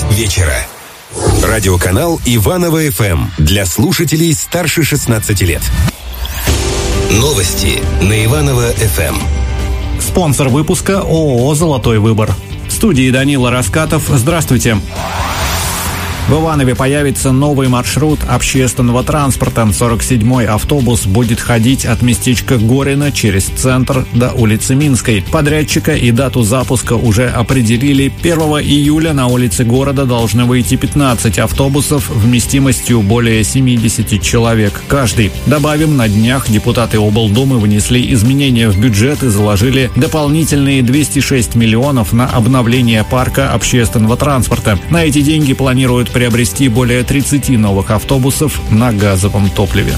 вечера. Радиоканал Иваново-ФМ для слушателей старше 16 лет. Новости на Иваново-ФМ. Спонсор выпуска ООО «Золотой выбор». В студии Данила Раскатов. Здравствуйте. В Иванове появится новый маршрут общественного транспорта. 47-й автобус будет ходить от местечка Горина через центр до улицы Минской. Подрядчика и дату запуска уже определили. 1 июля на улице города должны выйти 15 автобусов вместимостью более 70 человек каждый. Добавим, на днях депутаты облдумы внесли изменения в бюджет и заложили дополнительные 206 миллионов на обновление парка общественного транспорта. На эти деньги планируют приобрести более 30 новых автобусов на газовом топливе.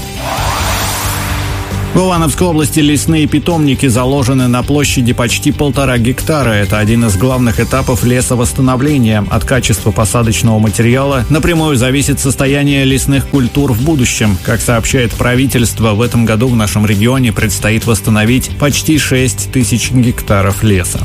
В Ивановской области лесные питомники заложены на площади почти 1,5 гектара. Это один из главных этапов лесовосстановления. От качества посадочного материала напрямую зависит состояние лесных культур в будущем. Как сообщает правительство, в этом году в нашем регионе предстоит восстановить почти 6 тысяч гектаров леса.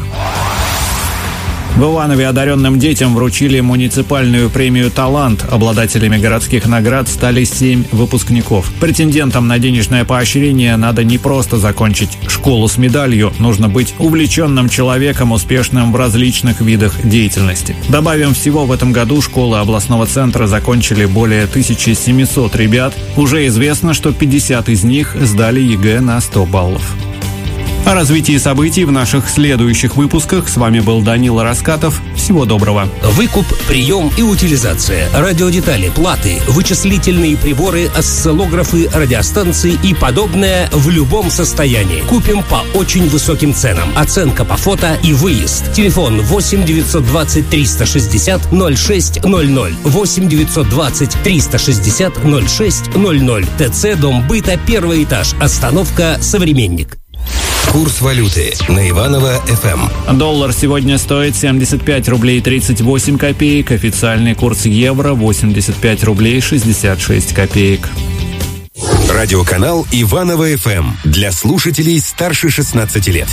В Иванове одаренным детям вручили муниципальную премию «Талант». Обладателями городских наград стали 7 выпускников. Претендентам на денежное поощрение надо не просто закончить школу с медалью, нужно быть увлеченным человеком, успешным в различных видах деятельности. Добавим, всего в этом году школы областного центра закончили более 1700 ребят. Уже известно, что 50 из них сдали ЕГЭ на 100 баллов. О развитии событий в наших следующих выпусках. С вами был Данила Раскатов. Всего доброго. Выкуп, прием и утилизация, радиодетали, платы, вычислительные приборы, осциллографы, радиостанции и подобное в любом состоянии. Купим по очень высоким ценам. Оценка по фото и выезд. Телефон 8 920 360 0600. 8 920 360 0600. ТЦ Дом быта, 1 этаж. Остановка «Современник». Курс валюты на Иваново-ФМ. Доллар сегодня стоит 75 рублей 38 копеек. Официальный курс евро 85 рублей 66 копеек. Радиоканал Иваново-ФМ для слушателей старше 16 лет.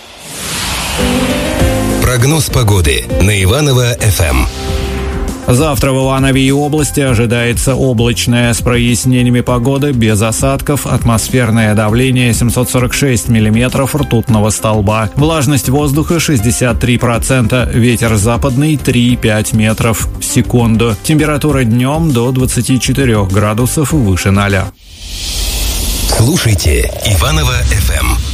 Прогноз погоды на Иваново-ФМ. Завтра в Иванове и области ожидается облачная с прояснениями погода, без осадков, атмосферное давление 746 миллиметров ртутного столба, влажность воздуха 63%, ветер западный 3,5 метров в секунду, температура днем до 24 градусов выше 0. Слушайте Иваново-ФМ.